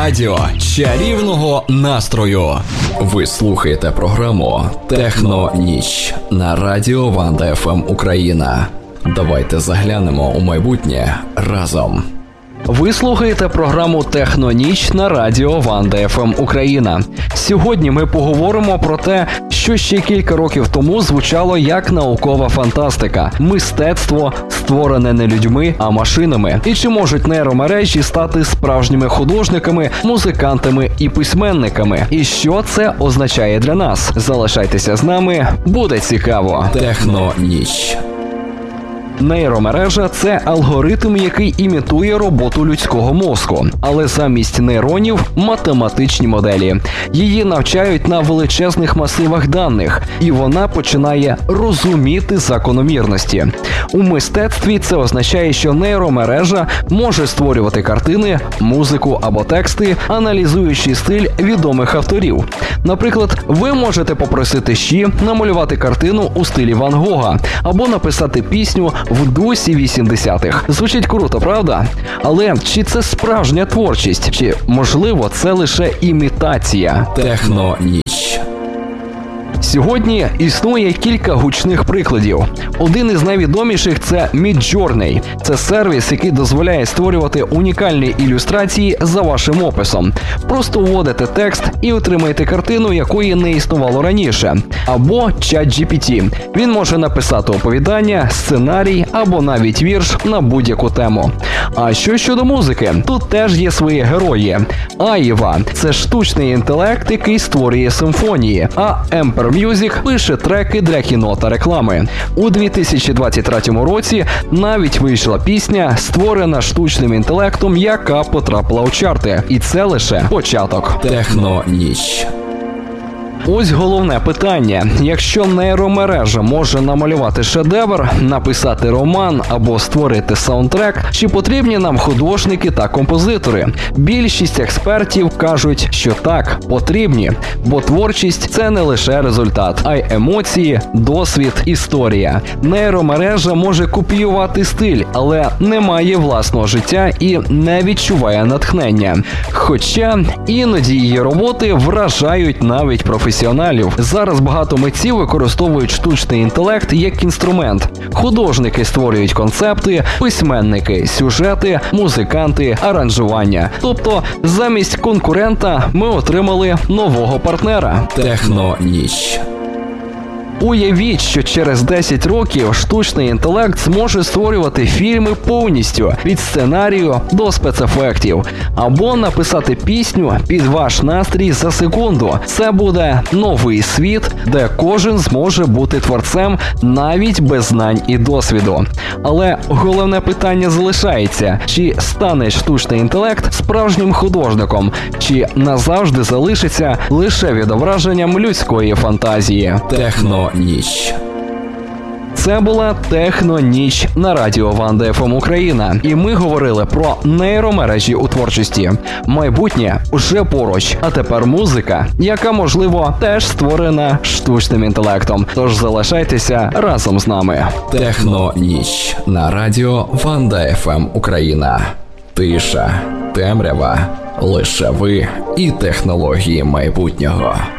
Радіо чарівного настрою. Ви слухаєте програму «Техно-ніч» на Радіо Ванда ФМ Україна. Давайте заглянемо у майбутнє разом. Ви слухаєте програму «Техно-ніч» на Радіо Ванда ФМ Україна. Сьогодні ми поговоримо про те, що ще кілька років тому звучало як наукова фантастика. Мистецтво, створене не людьми, а машинами. І чи можуть нейромережі стати справжніми художниками, музикантами і письменниками? І що це означає для нас? Залишайтеся з нами, буде цікаво. «Техно-ніч». Нейромережа – це алгоритм, який імітує роботу людського мозку, але замість нейронів – математичні моделі. Її навчають на величезних масивах даних, і вона починає розуміти закономірності. У мистецтві це означає, що нейромережа може створювати картини, музику або тексти, аналізуючи стиль відомих авторів. Наприклад, ви можете попросити Щі намалювати картину у стилі Ван Гога або написати пісню в дусі 80-х. Звучить круто, правда? Але чи це справжня творчість? Чи, можливо, це лише імітація? «Техно-ніч». Сьогодні існує кілька гучних прикладів. Один із найвідоміших – це Midjourney. Це сервіс, який дозволяє створювати унікальні ілюстрації за вашим описом. Просто вводите текст і отримаєте картину, якої не існувало раніше. Або ChatGPT. Він може написати оповідання, сценарій або навіть вірш на будь-яку тему. А що щодо музики? Тут теж є свої герої. Аїва – це штучний інтелект, який створює симфонії, а Emperor Music пише треки для кіно та реклами. У 2023 році навіть вийшла пісня, створена штучним інтелектом, яка потрапила у чарти. І це лише початок. «Техно-ніч». Ось головне питання. Якщо нейромережа може намалювати шедевр, написати роман або створити саундтрек, чи потрібні нам художники та композитори? Більшість експертів кажуть, що так, потрібні. Бо творчість – це не лише результат, а й емоції, досвід, історія. Нейромережа може копіювати стиль, але не має власного життя і не відчуває натхнення. Хоча іноді її роботи вражають навіть професіоналів. Зараз багато митців використовують штучний інтелект як інструмент. Художники створюють концепти, письменники – сюжети, музиканти – аранжування. Тобто, замість конкурента ми отримали нового партнера. «Техно-ніч». Уявіть, що через 10 років штучний інтелект зможе створювати фільми повністю, від сценарію до спецефектів, або написати пісню під ваш настрій за секунду. Це буде новий світ, де кожен зможе бути творцем навіть без знань і досвіду. Але головне питання залишається: чи стане штучний інтелект справжнім художником, чи назавжди залишиться лише відображенням людської фантазії? «Техно-ніч». Це була «Техно-ніч» на Радіо Ванда ФМ Україна. І ми говорили про нейромережі у творчості. Майбутнє вже поруч. А тепер музика, яка, можливо, теж створена штучним інтелектом. Тож залишайтеся разом з нами. «Техно-ніч» на Радіо Ванда ФМ Україна. Тиша, темрява, лише ви і технології майбутнього.